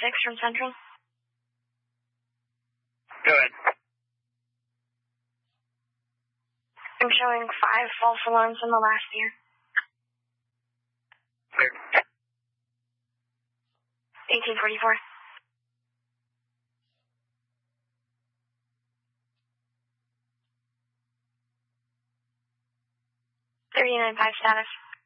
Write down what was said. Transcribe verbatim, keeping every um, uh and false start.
six from Central. Go ahead. I'm showing five false alarms in the last year. Clear. eighteen forty-four. thirty-nine five status.